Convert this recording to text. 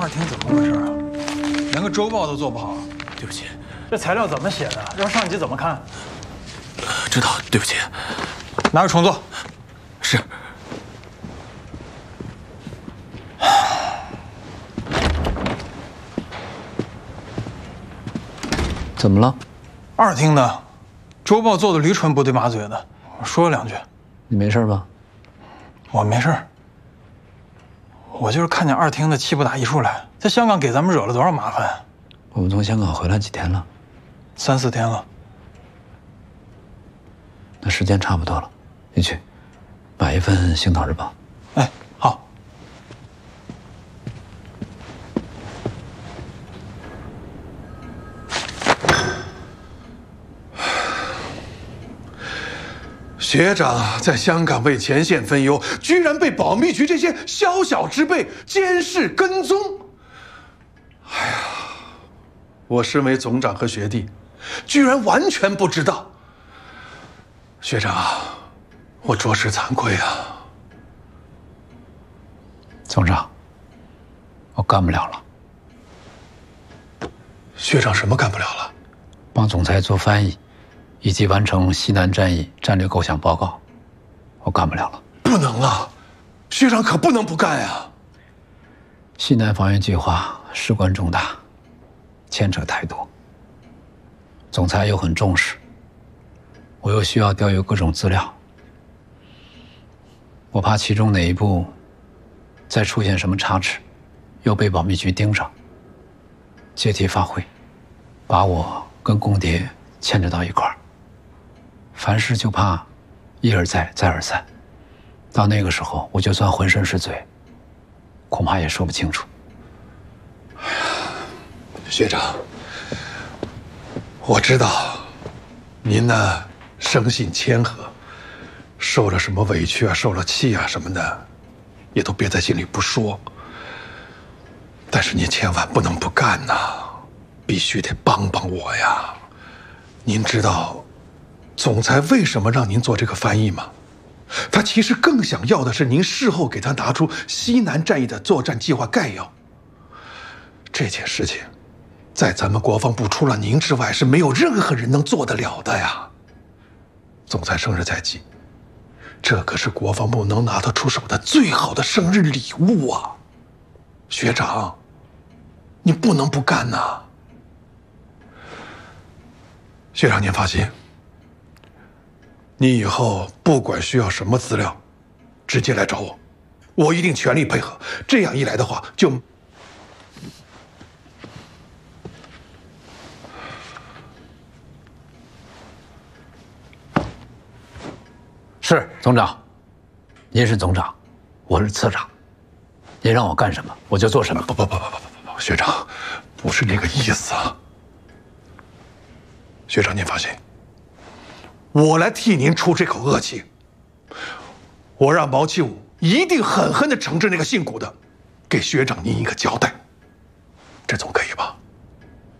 二厅怎么回事啊？连个周报都做不好。 对不起， 这材料怎么写的？让上级怎么看？ 知道，对不起。 拿去重做。 是。 怎么了？ 二厅的周报做的驴唇不对马嘴的，我说了2句。 你没事吧？ 我没事。我就是看见二厅的气不打一处来，在香港给咱们惹了多少麻烦。 我们从香港回来几天了 ？3、4天了。 那时间差不多了，你去买一份《星岛日报》。 哎，好。 学长在香港为前线分忧，居然被保密局这些宵小之辈监视跟踪。哎呀，我身为总长和学弟，居然完全不知道。学长，我着实惭愧啊。 总长，我干不了了。 学长什么干不了了？ 帮总裁做翻译，以及完成西南战役战略构想报告，我干不了了。 不能啊，学长可不能不干呀。 西南防御计划事关重大，牵扯太多，总裁又很重视，我又需要调阅各种资料，我怕其中哪一步再出现什么差池，又被保密局盯上，借题发挥，把我跟共谍牵扯到一块儿。凡事就怕一而再，再而三，到那个时候，我就算浑身是罪，恐怕也说不清楚。 学长，我知道您呢生性谦和，受了什么委屈啊，受了气啊什么的，也都憋在心里不说。但是您千万不能不干呐，必须得帮帮我呀！您知道总裁为什么让您做这个翻译吗？他其实更想要的是您事后给他拿出西南战役的作战计划概要。这件事情，在咱们国防部除了您之外，是没有任何人能做得了的呀。总裁生日在即，这可是国防部能拿得出手的最好的生日礼物啊！学长，你不能不干呐！学长，您放心，你以后不管需要什么资料，直接来找我，我一定全力配合。这样一来的话， 是总长，您是总长，我是次长，您让我干什么我就做什么。 不，学长，不是那个意思啊。学长，您放心，我来替您出这口恶气。我让毛启武一定狠狠地惩治那个姓谷的，给学长您一个交代，这总可以吧？